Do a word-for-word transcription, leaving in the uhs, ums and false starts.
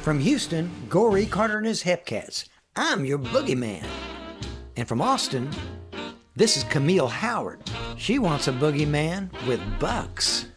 From Houston, Gorey Carter and his Hepcats. I'm your boogeyman. And from Austin, this is Camille Howard. She wants a boogeyman with bucks.